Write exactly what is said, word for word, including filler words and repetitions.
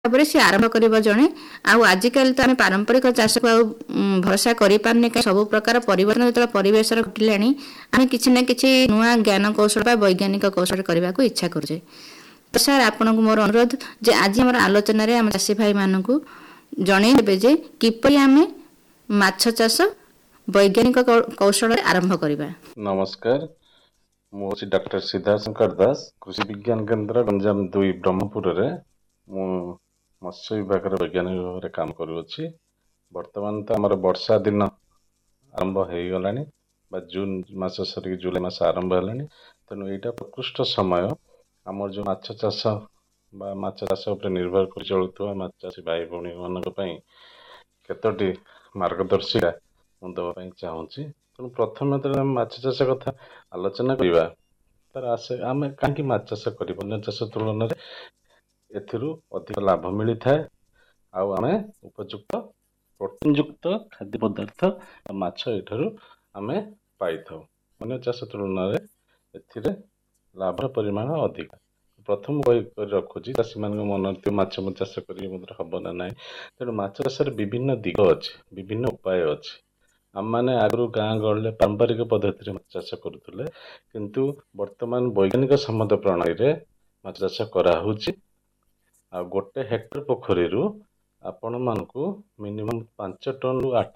ଭାବରେ ସେ ଆରମ୍ଭ କରିବ ଜଣେ। ଆଉ ଆଜିକାଲି ତ ଆମେ ପାରମ୍ପରିକ ଚାଷକୁ ଆଉ ଭରସା କରିପାରୁନି, କାରଣ ସବୁ ପ୍ରକାର ପରିବର୍ତ୍ତନ ଯେତେବେଳେ ପରିବେଶର ଘଟିଲାଣି, ଆମେ କିଛି ନା କିଛି ନୂଆ ଜ୍ଞାନ କୌଶଳ ବା ବୈଜ୍ଞାନିକ କୌଶଳ କରିବାକୁ ଇଚ୍ଛା କରୁଛେ। ତ ସାର୍, ଆପଣଙ୍କୁ ମୋର ଅନୁରୋଧ ଯେ ଆଜି ଆମର ଆଲୋଚନାରେ ଆମ ଚାଷୀ ଭାଇମାନଙ୍କୁ ଜଣେଇ ଦେବେ ଯେ କିପରି ଆମେ ମାଛ ଚାଷ ବୈଜ୍ଞାନିକ କୌଶଳରେ ଆରମ୍ଭ କରିବା। ନମସ୍କାର, ମୁଁ ହେଉଛି ଡକ୍ଟର ସିଦ୍ଧାଶଙ୍କର ଦାସ, କୃଷି ବିଜ୍ଞାନ କେନ୍ଦ୍ର ଗଞ୍ଜାମ ଦୁଇ ବ୍ରହ୍ମପୁରରେ ମୁଁ ମତ୍ସ୍ୟ ବିଭାଗର ବୈଜ୍ଞାନିକ ଭାବରେ କାମ କରୁଅଛି। ବର୍ତ୍ତମାନ ତ ଆମର ବର୍ଷା ଦିନ ଆରମ୍ଭ ହେଇଗଲାଣି ବା ଜୁନ୍ ମାସ ସରିକି ଜୁଲାଇ ମାସ ଆରମ୍ଭ ହେଲାଣି। ତେଣୁ ଏଇଟା ପ୍ରକୃଷ୍ଟ ସମୟ ଆମର ଯେଉଁ ମାଛ ଚାଷ ବା ମାଛ ଚାଷ ଉପରେ ନିର୍ଭର କରି ଚଳୁଥିବା ମାଛ ଚାଷୀ ଭାଇ ଭଉଣୀମାନଙ୍କ ପାଇଁ କେତୋଟି ମାର୍ଗଦର୍ଶିକା ମୁଁ ଦେବା ପାଇଁ ଚାହୁଁଛି। ତେଣୁ ପ୍ରଥମେ ଯେତେବେଳେ ଆମେ ମାଛ ଚାଷ କଥା ଆଲୋଚନା କରିବା, ତାର ଆସେ ଆମେ କାହିଁକି ମାଛ ଚାଷ କରିବୁ, ଅନ୍ୟ ଚାଷ ତୁଳନାରେ ଏଥିରୁ ଅଧିକ ଲାଭ ମିଳିଥାଏ ଆଉ ଆମେ ଉପଯୁକ୍ତ ପ୍ରୋଟିନ୍ ଯୁକ୍ତ ଖାଦ୍ୟ ପଦାର୍ଥ ମାଛ ଏଠାରୁ ଆମେ ପାଇଥାଉ। ଅନ୍ୟ ଚାଷ ତୁଳନାରେ ଏଥିରେ ଲାଭର ପରିମାଣ ଅଧିକ। ପ୍ରଥମ ବହି କରି ରଖୁଛି ଚାଷୀମାନଙ୍କ ମନରେ ମାଛ ଚାଷ କରିବେ ମଧ୍ୟ ହବ ନା ନାହିଁ। ତେଣୁ ମାଛ ଚାଷରେ ବିଭିନ୍ନ ଦିଗ ଅଛି, ବିଭିନ୍ନ ଉପାୟ ଅଛି। ଆମମାନେ ଆଗରୁ ଗାଁ ଗହଳିରେ ପାରମ୍ପରିକ ପଦ୍ଧତିରେ ମାଛ ଚାଷ କରୁଥିଲେ, କିନ୍ତୁ ବର୍ତ୍ତମାନ ବୈଜ୍ଞାନିକ ସମ୍ମତ ପ୍ରଣାଳୀରେ ମାଛ ଚାଷ କରାହଉଛି। ଆଉ ଗୋଟେ ହେକ୍ଟର ପୋଖରୀରୁ ଆପଣମାନଙ୍କୁ ମିନିମମ୍ ପାଞ୍ଚ ଟନରୁ ଆଠ